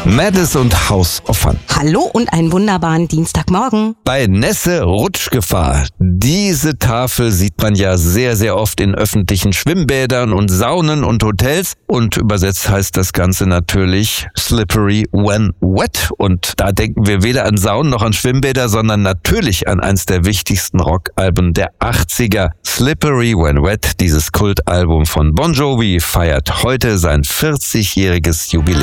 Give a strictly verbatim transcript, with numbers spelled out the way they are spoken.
Madness und House of Fun. Hallo und einen wunderbaren Dienstagmorgen. Bei Nässe Rutschgefahr. Diese Tafel sieht man ja sehr, sehr oft in öffentlichen Schwimmbädern und Saunen und Hotels. Und übersetzt heißt das Ganze natürlich Slippery When Wet. Und da denken wir weder an Saunen noch an Schwimmbäder, sondern natürlich an eins der wichtigsten Rockalben der achtziger. Slippery When Wet, dieses Kultalbum von Bon Jovi, feiert heute sein vierzigjähriges Jubiläum.